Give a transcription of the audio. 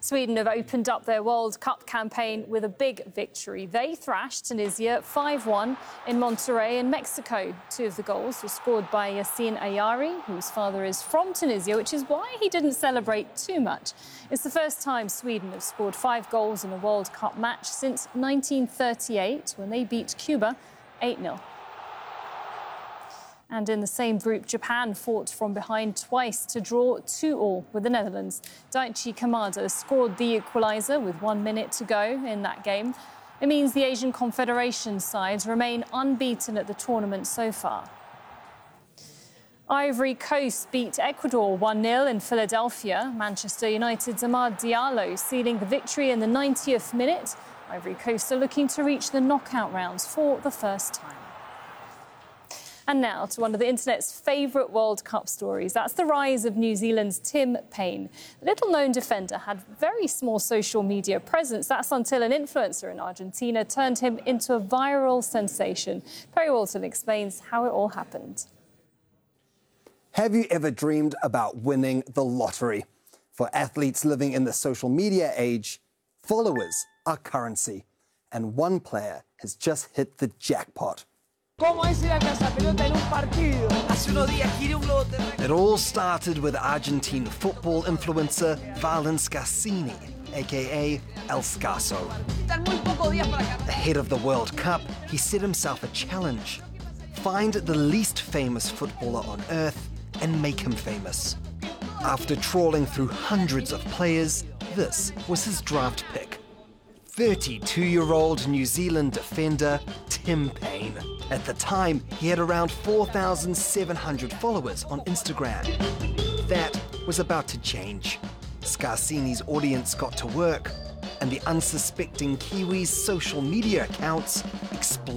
Sweden have opened up their World Cup campaign with a big victory. They thrashed Tunisia 5-1 in Monterrey in Mexico. Two of the goals were scored by Yassine Ayari, whose father is from Tunisia, which is why he didn't celebrate too much. It's the first time Sweden have scored 5 goals in a World Cup match since 1938, when they beat Cuba 8-0. And in the same group, Japan fought from behind twice to draw 2-2 with the Netherlands. Daichi Kamada scored the equaliser with 1 minute to go in that game. It means the Asian Confederation sides remain unbeaten at the tournament so far. Ivory Coast beat Ecuador 1-0 in Philadelphia. Manchester United's Amad Diallo sealing the victory in the 90th minute. Ivory Coast are looking to reach the knockout rounds for the first time. And now to one of the internet's favourite World Cup stories. That's the rise of New Zealand's Tim Paine. The little-known defender had very small social media presence. That's until an influencer in Argentina turned him into a viral sensation. Perry Walton explains how it all happened. Have you ever dreamed about winning the lottery? For athletes living in the social media age, followers are currency. And one player has just hit the jackpot. It all started with Argentine football influencer Valen Scarsini, aka El Scarso. Ahead of the World Cup, he set himself a challenge: find the least famous footballer on earth and make him famous. After trawling through hundreds of players, this was his draft pick: 32-year-old New Zealand defender Tim Paine. At the time, he had around 4,700 followers on Instagram. That was about to change. Scarsini's audience got to work, and the unsuspecting Kiwis' social media accounts exploded.